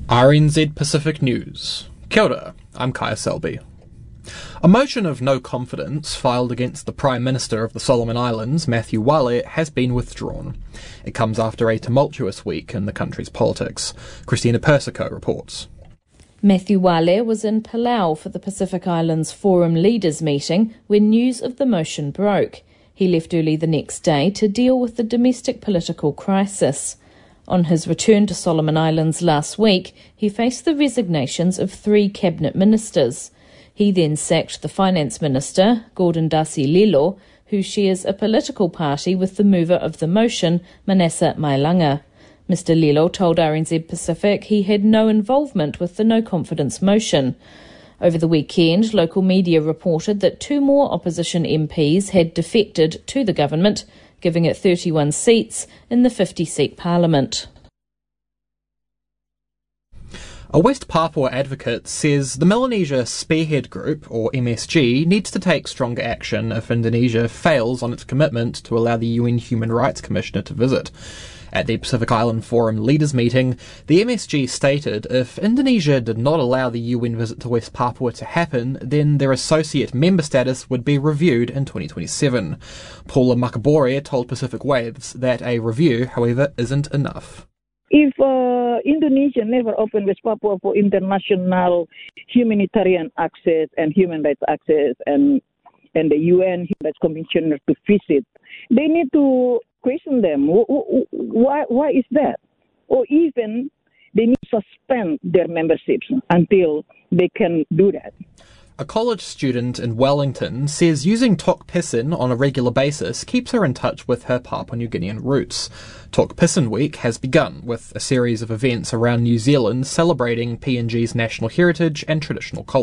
RNZ Pacific News. Kia ora, I'm Kaya Selby. A motion of no confidence filed against the Prime Minister of the Solomon Islands, Matthew Wale, has been withdrawn. It comes after a tumultuous week in the country's politics. Christina Persico reports. Matthew Wale was in Palau for the Pacific Islands Forum Leaders meeting when news of the motion broke. He left early the next day to deal with the domestic political crisis. On his return to Solomon Islands last week, he faced the resignations of 3 cabinet ministers. He then sacked the finance minister, Gordon Darcy Lilo, who shares a political party with the mover of the motion, Manasseh Mailanga. Mr Lilo told RNZ Pacific he had no involvement with the no-confidence motion. Over the weekend, local media reported that 2 more opposition MPs had defected to the government, giving it 31 seats in the 50-seat parliament. A West Papua advocate says the Melanesia Spearhead Group, or MSG, needs to take stronger action if Indonesia fails on its commitment to allow the UN Human Rights Commissioner to visit. At the Pacific Island Forum Leaders meeting, the MSG stated if Indonesia did not allow the UN visit to West Papua to happen, then their associate member status would be reviewed in 2027. Paula Makabore told Pacific Waves that a review, however, isn't enough. If Indonesia never opened West Papua for international humanitarian access and human rights access and the UN Human Rights Commissioner to visit, they need to question them. Why is that? Or even they need to suspend their memberships until they can do that. A college student in Wellington says using Tok Pisin on a regular basis keeps her in touch with her Papua New Guinean roots. Tok Pisin Week has begun with a series of events around New Zealand celebrating PNG's national heritage and traditional culture.